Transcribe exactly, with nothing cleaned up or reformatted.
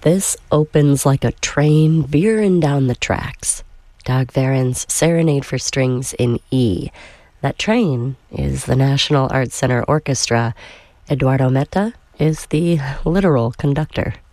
This opens like a train veering down the tracks. Dag Veren's Serenade for Strings in E. That train is the National Arts Center Orchestra. Eduardo Meta is the literal conductor.